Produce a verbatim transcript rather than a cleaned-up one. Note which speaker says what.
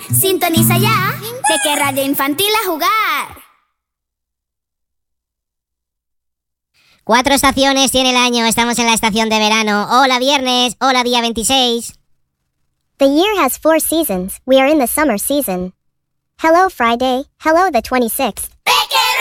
Speaker 1: Sintoniza ya, Peque Radio Infantil a jugar.
Speaker 2: Cuatro estaciones tiene el año, estamos en la estación de verano. Hola viernes, hola día veintiséis.
Speaker 3: The year has four seasons. We are in the summer season. Hello Friday, hello the twenty-sixth.